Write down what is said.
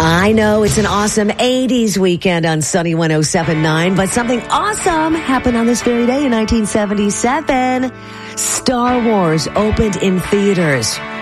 I know it's an awesome 80s weekend on Sunny 107.9, but something awesome happened on this very day in 1977. Star Wars opened in theaters.